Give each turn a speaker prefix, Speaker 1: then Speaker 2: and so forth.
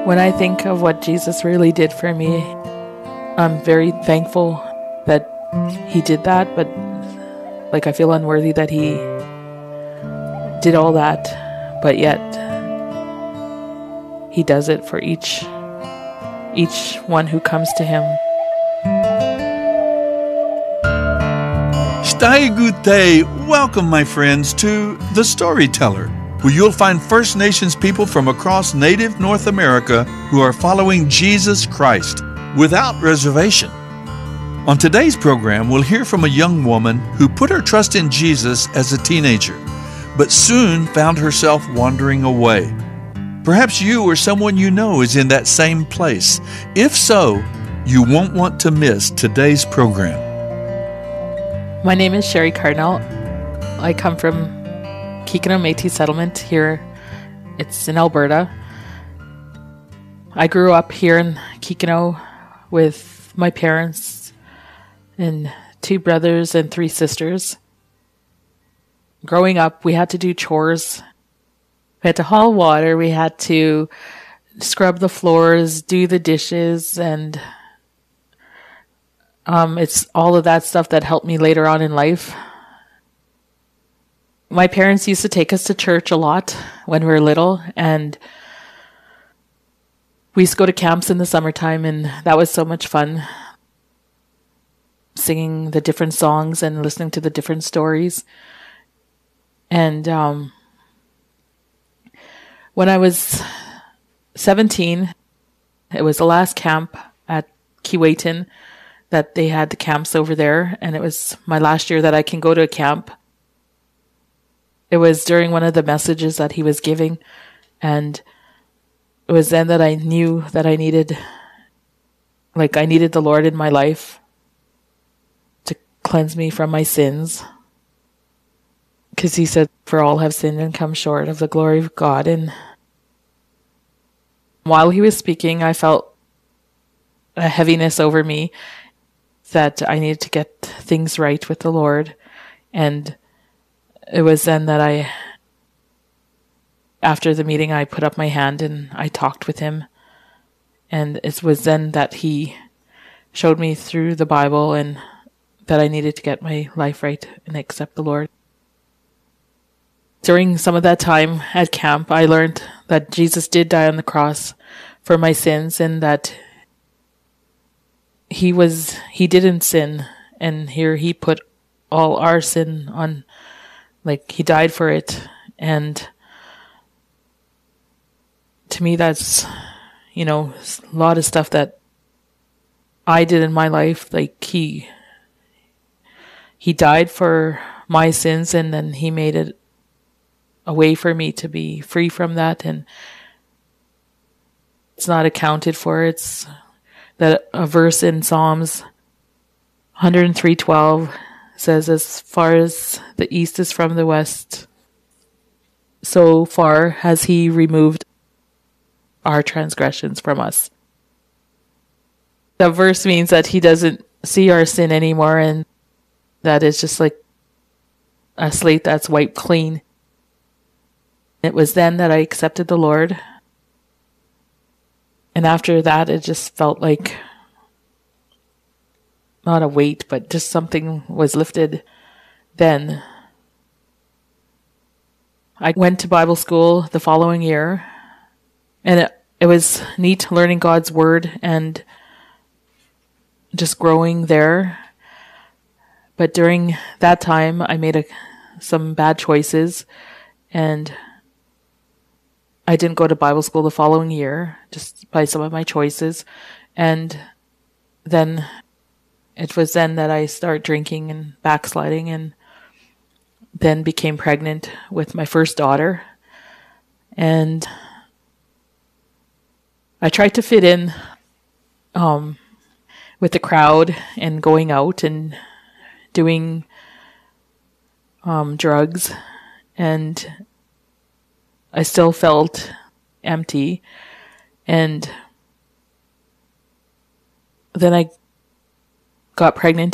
Speaker 1: When I think of what Jesus really did for me, I'm very thankful that he did that, but I feel unworthy that he did all that, but yet he does it for each one who comes to him.
Speaker 2: Stai Gute, welcome my friends to The Storyteller, where you'll find First Nations people from across native North America who are following Jesus Christ without reservation. On today's program, we'll hear from a young woman who put her trust in Jesus as a teenager, but soon found herself wandering away. Perhaps you or someone you know is in that same place. If so, you won't want to miss today's program.
Speaker 1: My name is Sherry Cardinal. I come from Kikino Métis settlement here. It's in Alberta. I grew up here in Kikino with my parents and 2 brothers and 3 sisters. Growing up, we had to do chores. We had to haul water. We had to scrub the floors, do the dishes, and it's all of that stuff that helped me later on in life. My parents used to take us to church a lot when we were little, and we used to go to camps in the summertime, and that was so much fun. Singing the different songs and listening to the different stories. And when I was 17, it was the last camp at Keewatin that they had the camps over there, and it was my last year that I can go to a camp. It was during one of the messages that he was giving, and it was then that I knew that I needed the Lord in my life to cleanse me from my sins. Because he said, for all have sinned and come short of the glory of God. And while he was speaking, I felt a heaviness over me that I needed to get things right with the Lord. And it was then that after the meeting, I put up my hand and I talked with him. And it was then that he showed me through the Bible and that I needed to get my life right and accept the Lord. During some of that time at camp, I learned that Jesus did die on the cross for my sins and that he didn't sin. And here he put all our sin on, he died for it. And to me, that's, a lot of stuff that I did in my life. He died for my sins, and then he made it a way for me to be free from that. And it's not accounted for. It's that a verse in Psalms 103:12 says, as far as the east is from the west, so far has he removed our transgressions from us. That verse means that he doesn't see our sin anymore, and that is just like a slate that's wiped clean. It was then that I accepted the Lord. And after that, it just felt like not a weight, but just something was lifted then. I went to Bible school the following year, and it was neat learning God's word and just growing there. But during that time, I made some bad choices, and I didn't go to Bible school the following year, just by some of my choices. And then it was then that I started drinking and backsliding, and then became pregnant with my first daughter. And I tried to fit in with the crowd and going out and doing drugs, and I still felt empty. And then I got pregnant